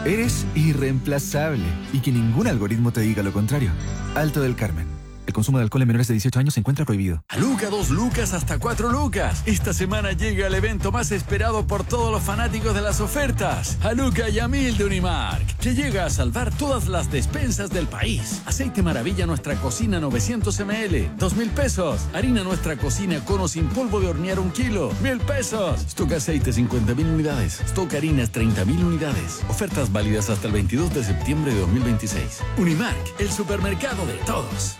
Eres irreemplazable y que ningún algoritmo te diga lo contrario. Alto del Carmen. El consumo de alcohol en menores de 18 años se encuentra prohibido. A Luca, 2 lucas hasta 4 lucas. Esta semana llega el evento más esperado por todos los fanáticos de las ofertas. A Luca y a 1000 de Unimark, que llega a salvar todas las despensas del país. Aceite Maravilla Nuestra Cocina 900 ml, 2,000 pesos. Harina Nuestra Cocina Cono sin polvo de hornear 1 kilo, 1,000 pesos. Stock aceite 50,000 unidades. Stock harinas 30,000 unidades. Ofertas válidas hasta el 22 de septiembre de 2026. Unimark, el supermercado de todos.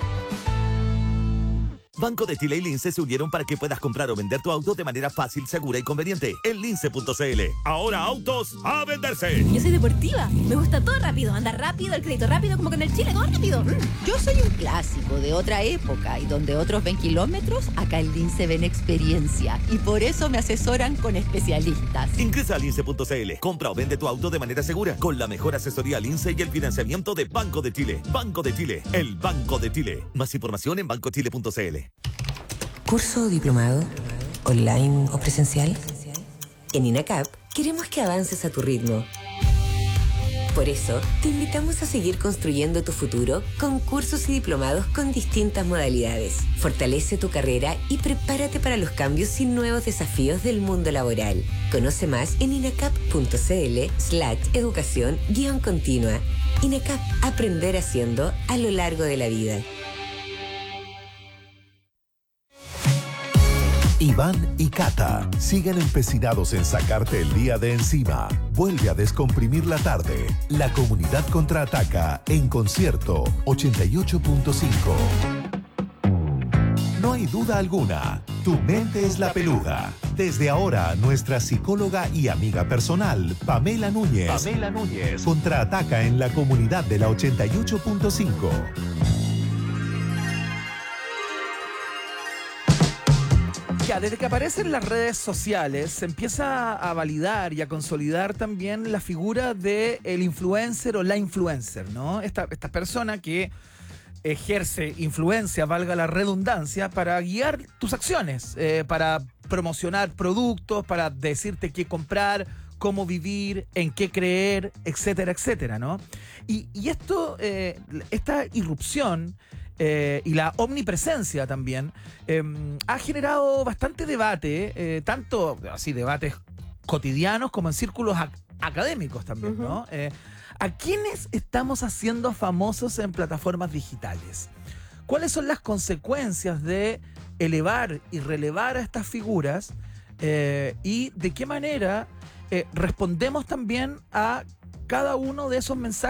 Banco de Chile y Lince se unieron para que puedas comprar o vender tu auto de manera fácil, segura y conveniente en lince.cl. Ahora autos a venderse. Yo soy deportiva, me gusta todo rápido, andar rápido, el crédito rápido, como que en el Chile, todo rápido. Yo soy un clásico de otra época y donde otros ven kilómetros, acá en Lince ven experiencia y por eso me asesoran con especialistas. Ingresa a lince.cl, compra o vende tu auto de manera segura con la mejor asesoría Lince y el financiamiento de Banco de Chile. Banco de Chile, el Banco de Chile. Más información en bancochile.cl. ¿Curso o diplomado? ¿Online o presencial? En INACAP queremos que avances a tu ritmo. Por eso, te invitamos a seguir construyendo tu futuro con cursos y diplomados con distintas modalidades. Fortalece tu carrera y prepárate para los cambios y nuevos desafíos del mundo laboral. Conoce más en inacap.cl/educación-continua. INACAP, aprender haciendo a lo largo de la vida. Iván y Cata siguen empecinados en sacarte el día de encima. Vuelve a descomprimir la tarde. La comunidad contraataca en Concierto 88.5. No hay duda alguna, tu mente es la peluda. Desde ahora, nuestra psicóloga y amiga personal, Pamela Núñez, contraataca en la comunidad de la 88.5. Ya, desde que aparecen las redes sociales, se empieza a validar y a consolidar también la figura del influencer o la influencer, ¿no? Esta persona que ejerce influencia, valga la redundancia, para guiar tus acciones, para promocionar productos, para decirte qué comprar, cómo vivir, en qué creer, etcétera, etcétera, ¿no? Y esto, esta irrupción y la omnipresencia también ha generado bastante debate, tanto así debates cotidianos como en círculos académicos también, ¿no? ¿A quiénes estamos haciendo famosos en plataformas digitales? ¿Cuáles son las consecuencias de elevar y relevar a estas figuras? Y de qué manera respondemos también a cada uno de esos mensajes